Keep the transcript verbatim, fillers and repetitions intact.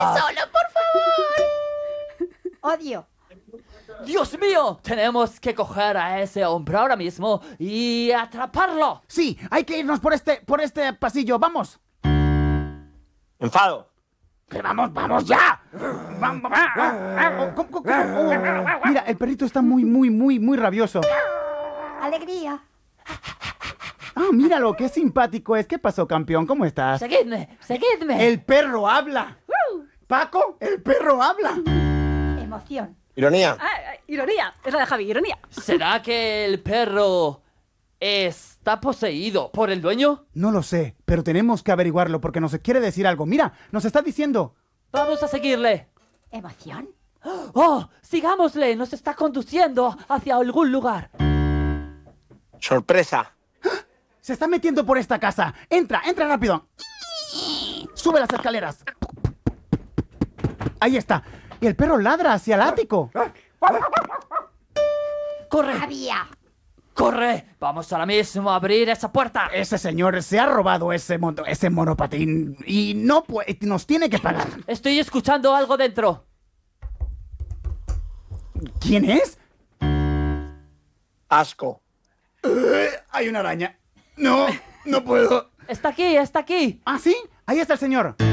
¡Solo, por favor! Odio. ¡Dios mío! Tenemos que coger a ese hombre ahora mismo y atraparlo. Sí, hay que irnos por este, por este pasillo. ¡Vamos! Enfado. ¡Que vamos, vamos ya! ¡Vamos, va! ¿Cómo, cómo, cómo? Oh, mira, el perrito está muy, muy, muy, muy rabioso. Alegría. Ah, míralo, qué simpático es. ¿Qué pasó, campeón? ¿Cómo estás? Seguidme, seguidme. ¡El perro habla! Paco, el perro habla. Emoción. Ironía. Ah, ah, ironía. Es la de Javi, ironía. ¿Será que el perro está poseído por el dueño? No lo sé, pero tenemos que averiguarlo porque nos quiere decir algo. Mira, nos está diciendo. Vamos a seguirle. Emoción. ¡Oh! ¡Sigámosle! Nos está conduciendo hacia algún lugar. Sorpresa. Se está metiendo por esta casa. Entra, entra rápido. Sube las escaleras. Ahí está. Y el perro ladra hacia el ático. ¡Corre! Rabia. ¡Corre! Vamos ahora mismo a abrir esa puerta. Ese señor se ha robado ese, mono, ese monopatín y no puede, nos tiene que pagar. Estoy escuchando algo dentro. ¿Quién es? Asco. Hay una araña. No, no puedo. Está aquí, está aquí. ¿Ah, sí? Ahí está el señor.